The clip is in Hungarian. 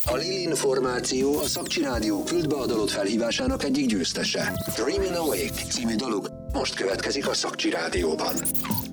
A Lilin formáció a Szakcsi Rádió küld be a dalot felhívásának egyik győztese. Dreamin' Awake című daluk most következik a Szakcsi Rádióban.